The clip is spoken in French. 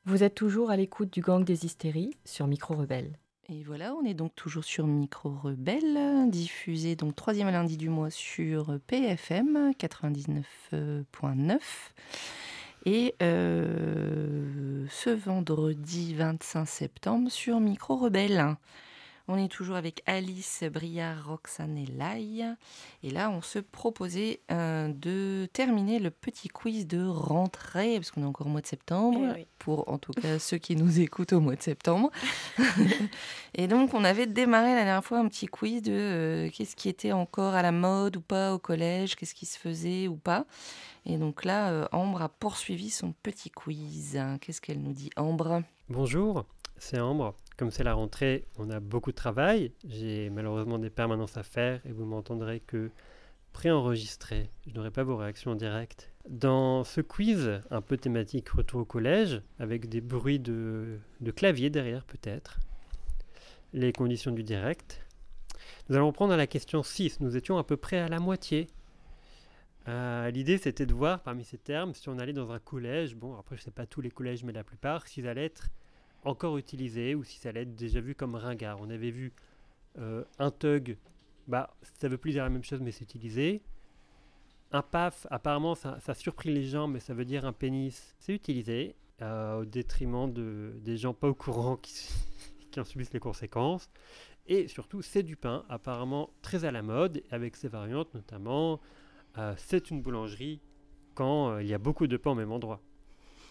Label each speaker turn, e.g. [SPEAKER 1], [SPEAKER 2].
[SPEAKER 1] Vous êtes toujours à l'écoute du Gang des Hystéries sur Micro Rebelle.
[SPEAKER 2] Et voilà, on est donc toujours sur Micro Rebelle, diffusé donc troisième lundi du mois sur PFM 99.9. Et ce vendredi 25 septembre sur Micro Rebelle. On est toujours avec Alice, Briard, Roxane et Laï. Et là, on se proposait de terminer le petit quiz de rentrée, parce qu'on est encore au mois de septembre,
[SPEAKER 1] oui.
[SPEAKER 2] pour en tout cas ceux qui nous écoutent au mois de septembre. Et donc, on avait démarré la dernière fois un petit quiz de qu'est-ce qui était encore à la mode ou pas au collège, qu'est-ce qui se faisait ou pas. Et donc là, Ambre a poursuivi son petit quiz. Qu'est-ce qu'elle nous dit, Ambre ?
[SPEAKER 3] Bonjour, c'est Ambre. Comme c'est la rentrée, on a beaucoup de travail. J'ai malheureusement des permanences à faire et vous m'entendrez que préenregistré. Je n'aurai pas vos réactions en direct. Dans ce quiz, un peu thématique retour au collège, avec des bruits de clavier derrière peut-être, les conditions du direct, nous allons prendre à la question 6. Nous étions à peu près à la moitié. L'idée c'était de voir parmi ces termes si on allait dans un collège, bon après je ne sais pas tous les collèges mais la plupart, s'ils allaient être encore utilisés ou si ça allait être déjà vu comme ringard. On avait vu un tug, ça veut plus dire la même chose mais c'est utilisé. Un paf, apparemment ça surprit les gens mais ça veut dire un pénis, c'est utilisé au détriment des gens pas au courant qui en subissent les conséquences. Et surtout c'est du pain, apparemment très à la mode avec ses variantes notamment. C'est une boulangerie quand il y a beaucoup de pain au même endroit.